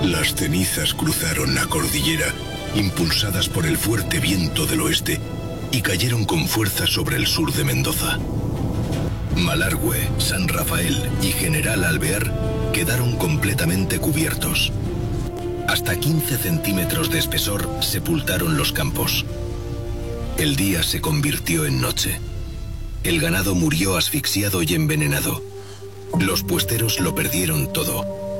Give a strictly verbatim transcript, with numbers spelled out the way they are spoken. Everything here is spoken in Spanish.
Las cenizas cruzaron la cordillera, impulsadas por el fuerte viento del oeste, y cayeron con fuerza sobre el sur de Mendoza. Malargüe, San Rafael y General Alvear quedaron completamente cubiertos. Hasta quince centímetros de espesor sepultaron los campos. El día se convirtió en noche. El ganado murió asfixiado y envenenado. Los puesteros lo perdieron todo.